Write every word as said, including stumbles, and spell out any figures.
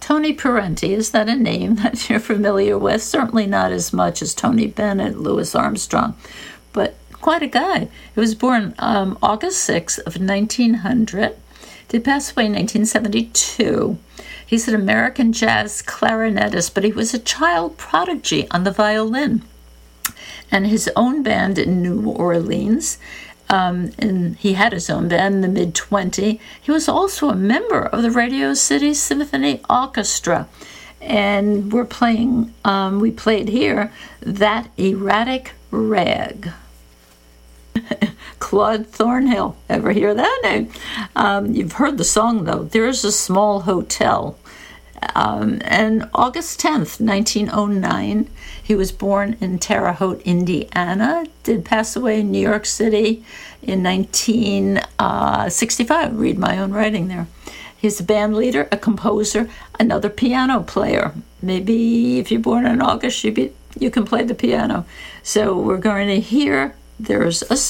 Tony Parenti, is that a name that you're familiar with? Certainly not as much as Tony Bennett, Louis Armstrong, but quite a guy. He was born um, August sixth of nineteen hundred. Did pass away in nineteen seventy-two. He's an American jazz clarinetist, but he was a child prodigy on the violin. And his own band in New Orleans, um, and he had his own band in the mid-twenties. He was also a member of the Radio City Symphony Orchestra. And we're playing, um, we played here, That Erratic Rag. Claude Thornhill. Ever hear that name? Um, you've heard the song, though. There's a Small Hotel. Um, and August tenth, nineteen oh nine, he was born in Terre Haute, Indiana. Did pass away in New York City in nineteen sixty-five. Read my own writing there. He's a band leader, a composer, another piano player. Maybe if you're born in August, you, be, you can play the piano. So we're going to hear There's a